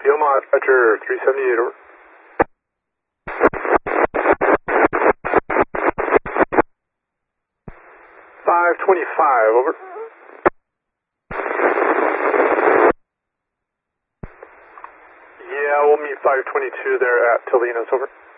Omaha, Roger 378, over. Five 25, over. Yeah, we'll meet 522 there at Tolinas, over.